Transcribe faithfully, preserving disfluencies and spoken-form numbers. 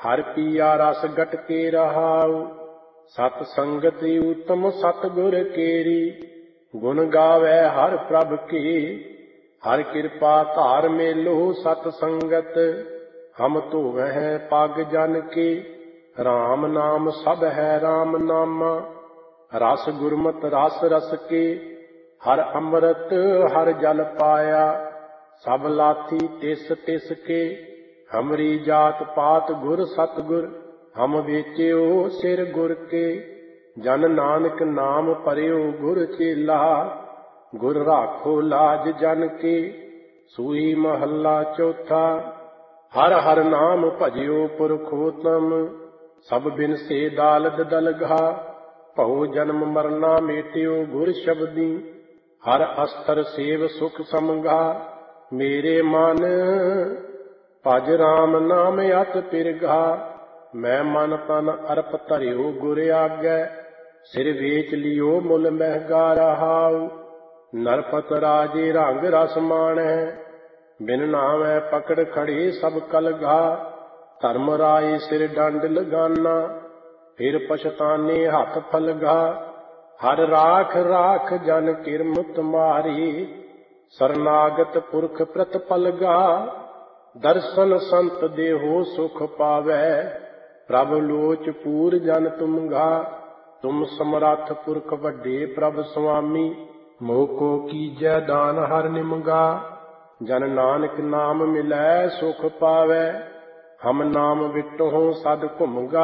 हर पिया रस गट के रहाउ। सत संगत उत्तम सतगुर केरी। गुण गावे हर प्रभ के। हर कृपा धार मेलो सत संगत। हम तो वह पग जन के। राम नाम सब है राम नामा। रस गुरमत रस रस के। हर अमृत हर जल पाया। सब लाथी तिस तिस के। हमरी जात पात गुर सतगुर। हम बेचियो सिर गुर के। जन नानक नाम परियो गुर चेला। गुर राखो लाज जन के। सूही महला चौथा। हर हर नाम भजियो पुरखोतम। सब बिन से दालद दलगा। भऊ जन्म मरना मेटियो गुर शब्दी। हर अस्तर सेव सुख समगा। मेरे मन भज राम नाम अत पिरगा। मैं मन तन अर्प धरियो गुर आगे। सिर बेच लियो मुल महगा रहाउ। नरपत राजे रंग रस माणै। बिन नावै पकड़ खड़े सब कलगा। धर्म राय सिर डंड लगाना। फिर पछताने हथ फलगा। हर राख राख जन किरमत मारी। शरनागत पुरख प्रतिपलगा। दर्शन संत देहो सुख पावै। प्रभ लोच पूर जन तुमगा। तुम समरथ पुरख वड्डे प्रभ स्वामी। मोको कीजै दान हर निमगा। जन नानक नाम मिलै सुख पावै। हम नाम विटों सद घुमगा।